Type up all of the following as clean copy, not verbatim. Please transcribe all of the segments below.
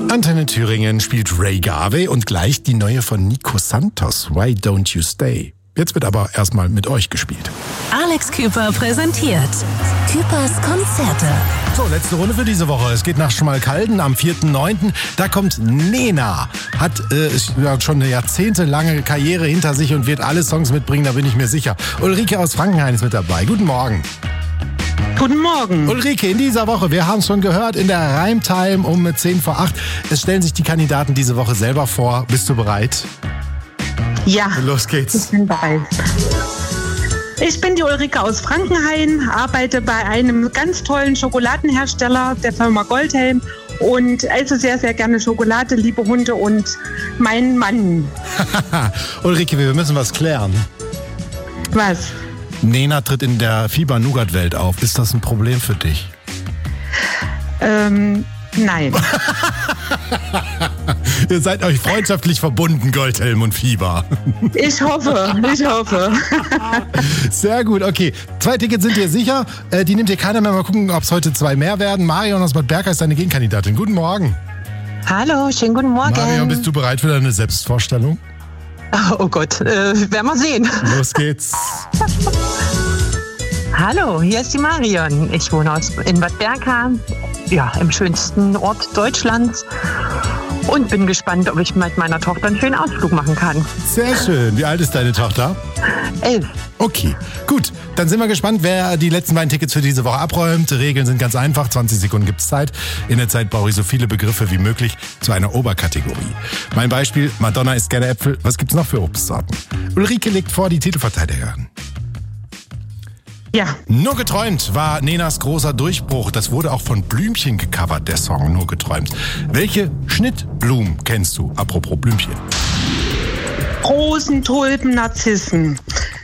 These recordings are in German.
Antenne Thüringen spielt Ray Garvey und gleich die neue von Nico Santos, Why Don't You Stay. Jetzt wird aber erstmal mit euch gespielt. Alex Küper präsentiert Küpers Konzerte. So, letzte Runde für diese Woche. Es geht nach Schmalkalden am 4.9. Da kommt Nena. Hat schon eine jahrzehntelange Karriere hinter sich und wird alle Songs mitbringen, da bin ich mir sicher. Ulrike aus Frankenhain ist mit dabei. Guten Morgen. Guten Morgen. Ulrike, in dieser Woche, wir haben es schon gehört, in der Reimtime um 7:50. Es stellen sich die Kandidaten diese Woche selber vor. Bist du bereit? Ja. Los geht's. Ich bin bereit. Ich bin die Ulrike aus Frankenhain, arbeite bei einem ganz tollen Schokoladenhersteller, der Firma Goldhelm, und esse sehr, sehr gerne Schokolade, liebe Hunde und meinen Mann. Ulrike, wir müssen was klären. Was? Nena tritt in der Fieber-Nougat-Welt auf. Ist das ein Problem für dich? Nein. Ihr seid euch freundschaftlich verbunden, Goldhelm und Fieber. Ich hoffe. Sehr gut, okay. 2 Tickets sind dir sicher. Die nimmt ihr keiner mehr. Mal gucken, ob es heute 2 mehr werden. Marion aus Bad Berka ist deine Gegenkandidatin. Guten Morgen. Hallo, schönen guten Morgen. Marion, bist du bereit für deine Selbstvorstellung? Oh Gott, werden wir sehen. Los geht's. Hallo, hier ist die Marion. Ich wohne in Bad Berka, ja, im schönsten Ort Deutschlands. Und bin gespannt, ob ich mit meiner Tochter einen schönen Ausflug machen kann. Sehr schön. Wie alt ist deine Tochter? 11. Okay, gut. Dann sind wir gespannt, wer die letzten beiden Tickets für diese Woche abräumt. Regeln sind ganz einfach. 20 Sekunden gibt's Zeit. In der Zeit brauche ich so viele Begriffe wie möglich zu einer Oberkategorie. Mein Beispiel, Madonna isst gerne Äpfel. Was gibt's noch für Obstsorten? Ulrike legt vor, die Titelverteidigerin. Ja. Nur geträumt war Nenas großer Durchbruch. Das wurde auch von Blümchen gecovert, der Song Nur geträumt. Welche Schnittblumen kennst du? Apropos Blümchen. Rosen, Tulpen, Narzissen.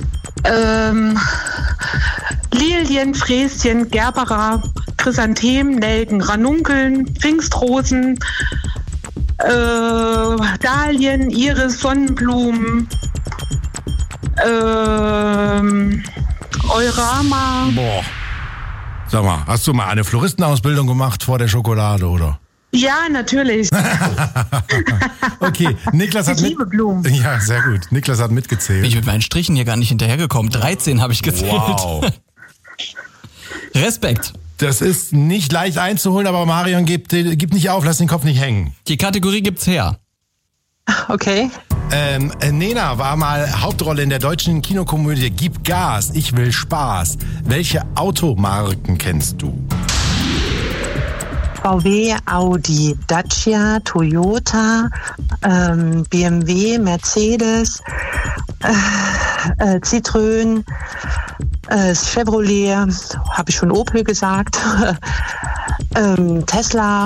Lilien, Fräschen, Gerbera, Chrysanthemen, Nelken, Ranunkeln, Pfingstrosen, Dahlien, Iris, Sonnenblumen, Eurama. Boah. Sag mal, hast du mal eine Floristenausbildung gemacht vor der Schokolade, oder? Ja, natürlich. Okay, Niklas hat Ich liebe Blumen. Ja, sehr gut. Niklas hat mitgezählt. Bin ich mit meinen Strichen hier gar nicht hinterhergekommen. 13 habe ich gezählt. Wow. Respekt. Das ist nicht leicht einzuholen, aber Marion, gib nicht auf, lass den Kopf nicht hängen. Die Kategorie gibt's her. Okay. Nena war mal Hauptrolle in der deutschen Kinokomödie Gib Gas, ich will Spaß. Welche Automarken kennst du? VW, Audi, Dacia, Toyota, BMW, Mercedes, Citroën, Chevrolet, habe ich schon Opel gesagt, Tesla.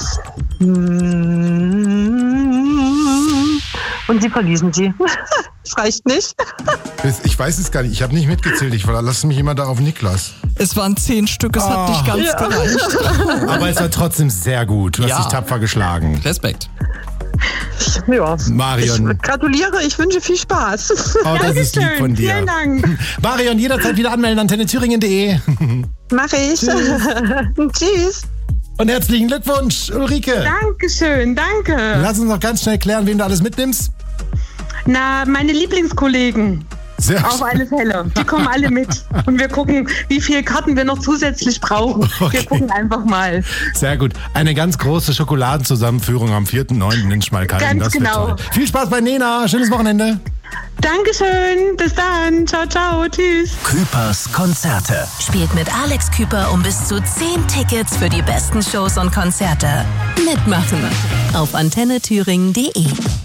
Und sie verließen sie. Das reicht nicht. Ich weiß es gar nicht, ich habe nicht mitgezählt, ich verlasse mich immer da auf Niklas. Es waren 10 Stück, es hat nicht ganz gereicht. Aber es war trotzdem sehr gut, du hast dich tapfer geschlagen. Respekt. Ja. Marion. Ich gratuliere, ich wünsche viel Spaß. Oh, das ist lieb von dir. Vielen Dank. Marion, jederzeit wieder anmelden, antennethüringen.de. Mach ich. Tschüss. Und herzlichen Glückwunsch, Ulrike. Dankeschön, danke. Lass uns noch ganz schnell klären, wem du alles mitnimmst. Na, meine Lieblingskollegen. Sehr Auf alle Fälle. Die kommen alle mit. Und wir gucken, wie viele Karten wir noch zusätzlich brauchen. Okay. Wir gucken einfach mal. Sehr gut. Eine ganz große Schokoladenzusammenführung am 4.9. in Schmalkalden. Ganz Das wird genau. toll. Viel Spaß bei Nena. Schönes Wochenende. Dankeschön. Bis dann. Ciao, ciao. Tschüss. Küpers Konzerte. Spielt mit Alex Küper um bis zu 10 Tickets für die besten Shows und Konzerte. Mitmachen auf antennethüringen.de.